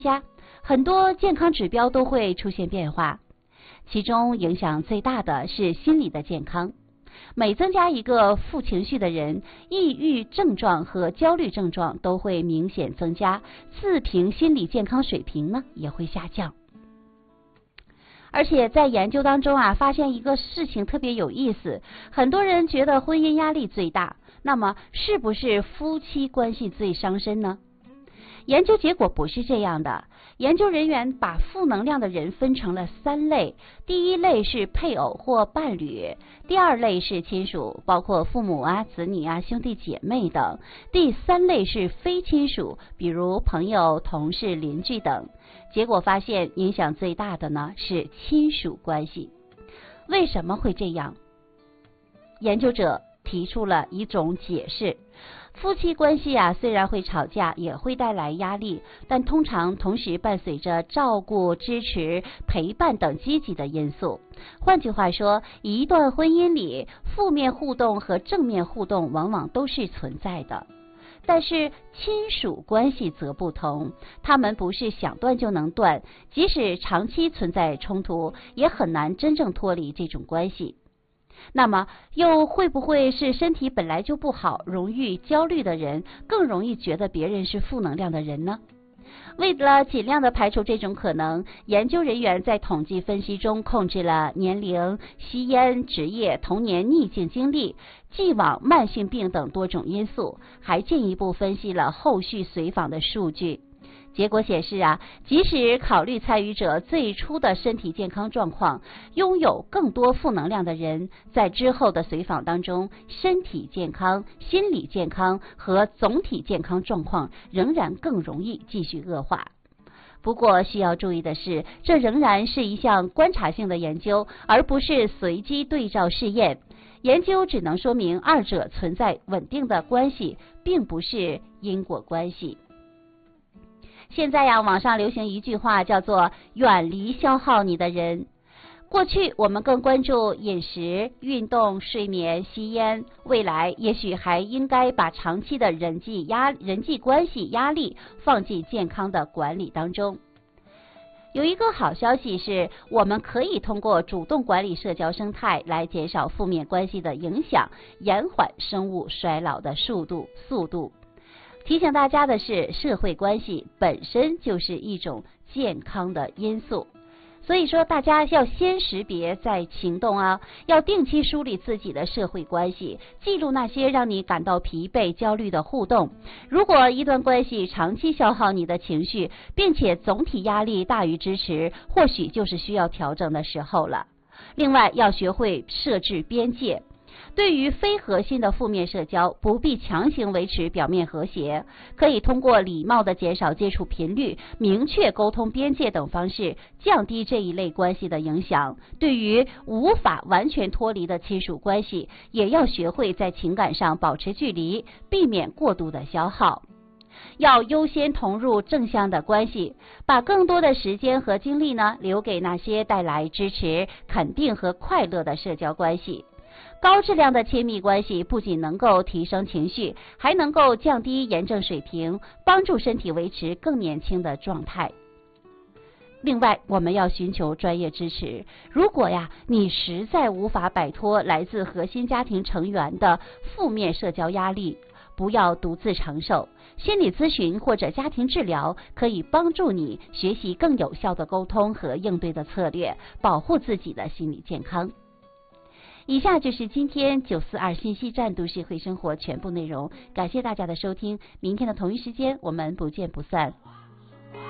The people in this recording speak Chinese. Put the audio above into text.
家，很多健康指标都会出现变化，其中影响最大的是心理的健康。每增加一个负情绪的人，抑郁症状和焦虑症状都会明显增加，自评心理健康水平呢也会下降。而且在研究当中发现一个事情特别有意思，很多人觉得婚姻压力最大，那么是不是夫妻关系最伤身呢？研究结果不是这样的，研究人员把负能量的人分成了3类，第一类是配偶或伴侣，第二类是亲属，包括父母子女兄弟姐妹等，第3类是非亲属，比如朋友、同事、邻居等。结果发现影响最大的呢是亲属关系。为什么会这样？研究者提出了一种解释，夫妻关系虽然会吵架，也会带来压力，但通常同时伴随着照顾、支持、陪伴等积极的因素。换句话说，一段婚姻里，负面互动和正面互动往往都是存在的。但是亲属关系则不同，他们不是想断就能断，即使长期存在冲突，也很难真正脱离这种关系。那么又会不会是身体本来就不好、容易焦虑的人，更容易觉得别人是负能量的人呢？为了尽量的排除这种可能，研究人员在统计分析中控制了年龄、吸烟、职业、童年逆境经历、既往慢性病等多种因素，还进一步分析了后续随访的数据。结果显示即使考虑参与者最初的身体健康状况，拥有更多负能量的人，在之后的随访当中，身体健康、心理健康和总体健康状况仍然更容易继续恶化。不过需要注意的是，这仍然是一项观察性的研究，而不是随机对照试验。研究只能说明二者存在稳定的关系，并不是因果关系。现在网上流行一句话叫做远离消耗你的人。过去我们更关注饮食、运动、睡眠、吸烟，未来也许还应该把长期的人际关系压力放进健康的管理当中。有一个好消息是，我们可以通过主动管理社交生态来减少负面关系的影响，延缓生物衰老的速度。提醒大家的是，社会关系本身就是一种健康的因素，所以说大家要先识别再行动要定期梳理自己的社会关系，记录那些让你感到疲惫、焦虑的互动。如果一段关系长期消耗你的情绪，并且总体压力大于支持，或许就是需要调整的时候了。另外，要学会设置边界。对于非核心的负面社交，不必强行维持表面和谐，可以通过礼貌的减少接触频率、明确沟通边界等方式，降低这一类关系的影响。对于无法完全脱离的亲属关系，也要学会在情感上保持距离，避免过度的消耗。要优先投入正向的关系，把更多的时间和精力留给那些带来支持、肯定和快乐的社交关系。高质量的亲密关系不仅能够提升情绪，还能够降低炎症水平，帮助身体维持更年轻的状态。另外，我们要寻求专业支持。如果你实在无法摆脱来自核心家庭成员的负面社交压力，不要独自承受。心理咨询或者家庭治疗可以帮助你学习更有效的沟通和应对的策略，保护自己的心理健康。以下就是今天942信息站都市会生活全部内容，感谢大家的收听，明天的同一时间我们不见不散。